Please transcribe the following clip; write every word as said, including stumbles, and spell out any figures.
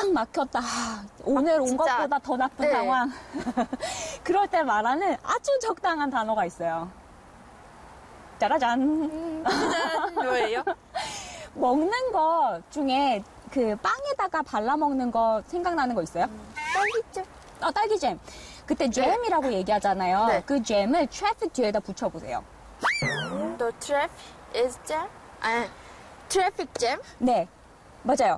꽉 막혔다. 오늘 온 진짜. 것보다 더 나쁜 네. 상황. 그럴 때 말하는 아주 적당한 단어가 있어요. 짜라잔. 음, 짜잔. 뭐예요? 먹는 거 중에 그 빵에다가 발라 먹는 거 생각나는 거 있어요? 딸기잼. 어, 딸기잼. 그때 잼이라고 얘기하잖아요. 네. 그 잼을 트래픽 뒤에다 붙여보세요. The traffic is jam? 아, traffic jam? 네, 맞아요.